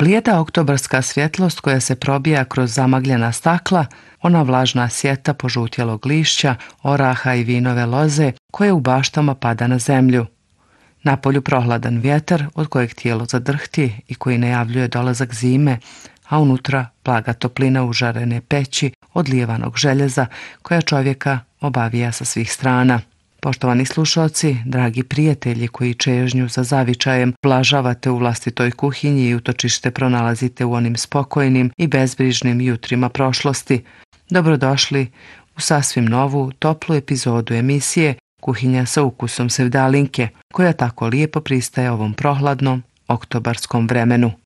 Blijeda oktobarska svjetlost koja se probija kroz zamagljena stakla, ona vlažna sjeta požutjelog lišća, oraha i vinove loze koje u baštama pada na zemlju. Napolju prohladan vjetar od kojeg tijelo zadrhti i koji najavljuje dolazak zime, a unutra blaga toplina užarene peći od lijevanog željeza koja čovjeka obavija sa svih strana. Poštovani slušalci, dragi prijatelji koji čežnju za zavičajem ublažavate u vlastitoj kuhinji i utočište pronalazite u onim spokojnim i bezbrižnim jutrima prošlosti, dobrodošli u sasvim novu, toplu epizodu emisije Kuhinja sa ukusom Sevdalinke, koja tako lijepo pristaje ovom prohladnom oktobarskom vremenu.